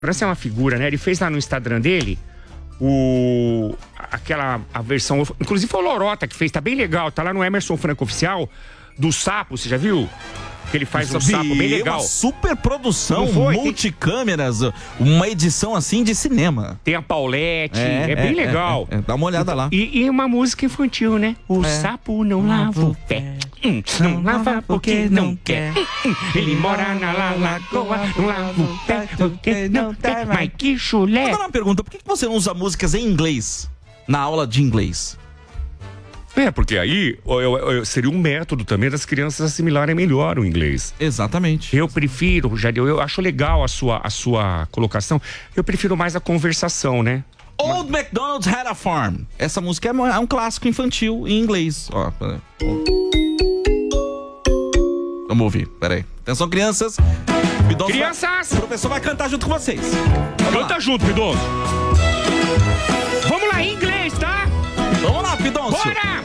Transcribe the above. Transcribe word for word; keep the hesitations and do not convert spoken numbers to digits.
França é uma figura, né? Ele fez lá no Instagram dele o... aquela a versão... Inclusive foi o Lorota que fez, tá bem legal. Tá lá no Emerson Franco Oficial, do Sapo, você já viu? Que ele faz o Sapo, bem legal. Uma super produção, multicâmeras, uma edição assim de cinema. Tem a Paulette, é, é bem é, legal. É, é. Dá uma olhada lá. E, e uma música infantil, né? O é. sapo não lava o pé. Hum, não lava porque não quer. Hum, ele mora na la lagoa, não lava o pé porque não quer. Mas que chulé. Vou dar uma pergunta, por que você não usa músicas em inglês na aula de inglês? É, porque aí eu, eu, eu, seria um método também das crianças assimilarem melhor o inglês. Exatamente. Eu prefiro, Rogério, eu acho legal a sua, a sua colocação. Eu prefiro mais a conversação, né? Old MacDonald's Had a Farm. Essa música é um clássico infantil em inglês. Ó, vamos ouvir, peraí. Atenção, crianças. Crianças! Vai... O professor vai cantar junto com vocês. Vamos Canta lá. junto, Pidoso.